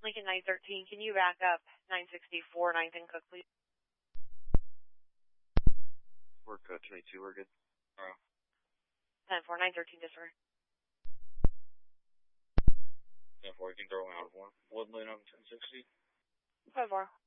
Lincoln 913, can you back up 964 9th and Cook, please? We're code 22, we're good. 10-4, 913, disregard. 10-4, you can throw me out of one. Woodland on 1060. 5-4.